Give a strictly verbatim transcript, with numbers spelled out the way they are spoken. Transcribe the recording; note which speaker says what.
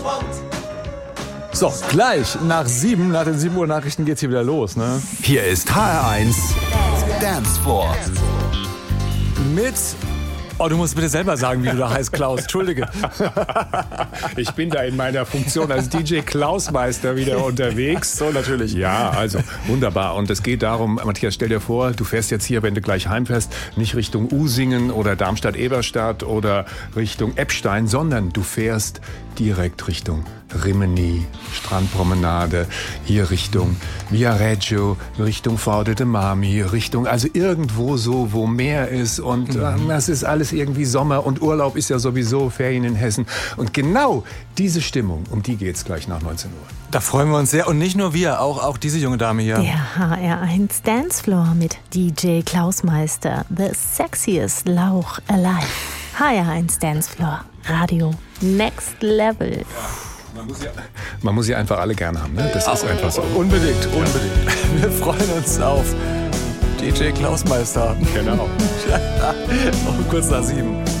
Speaker 1: So, gleich nach sieben, nach den sieben Uhr Nachrichten geht's hier wieder los, ne?
Speaker 2: Hier ist H R eins Dancefloor.
Speaker 1: Mit... Oh, du musst bitte selber sagen, wie du da heißt, Klaus. Entschuldige.
Speaker 3: Ich bin da in meiner Funktion als D J Klausmeister wieder unterwegs.
Speaker 1: So, natürlich.
Speaker 3: Ja, also wunderbar. Und es geht darum, Matthias, stell dir vor, du fährst jetzt hier, wenn du gleich heimfährst, nicht Richtung Usingen oder Darmstadt-Eberstadt oder Richtung Eppstein, sondern du fährst direkt Richtung Rimini, Strandpromenade, hier Richtung Viareggio, Richtung Forte de Marmi, Richtung, also irgendwo so, wo Meer ist und mhm. das ist alles irgendwie Sommer und Urlaub ist ja sowieso, Ferien in Hessen. Und genau diese Stimmung, um die geht's gleich nach neunzehn Uhr.
Speaker 1: Da freuen wir uns sehr und nicht nur wir, auch, auch diese junge Dame hier.
Speaker 4: Der H R eins Dancefloor mit D J Klausmeister, the sexiest Lauch alive. H R eins Dancefloor, Radio Next Level.
Speaker 3: Man muss, ja, man muss sie einfach alle gerne haben, ne? Das ist
Speaker 1: Auch,
Speaker 3: einfach so.
Speaker 1: Unbedingt, unbedingt. Wir freuen uns auf D J Klausmeister.
Speaker 3: Genau.
Speaker 1: Um kurz nach sieben.